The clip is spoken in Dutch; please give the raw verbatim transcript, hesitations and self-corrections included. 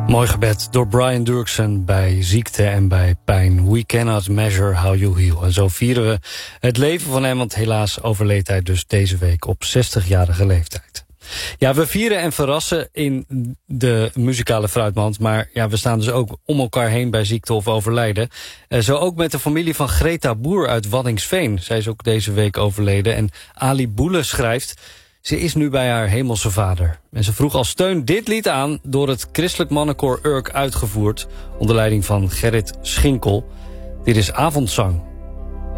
Mooi gebed door Brian Durksen bij ziekte en bij pijn. We cannot measure how you heal. En zo vieren we het leven van hem, want helaas overleed hij dus deze week op zestigjarige leeftijd. Ja, we vieren en verrassen in de muzikale fruitmand, maar ja, we staan dus ook om elkaar heen bij ziekte of overlijden. Uh, zo ook met de familie van Greta Boer uit Waddinxveen. Zij is ook deze week overleden. En Ali Boele schrijft: ze is nu bij haar hemelse vader. En ze vroeg als steun dit lied aan, door het christelijk mannenkoor Urk uitgevoerd, onder leiding van Gerrit Schinkel. Dit is Avondzang.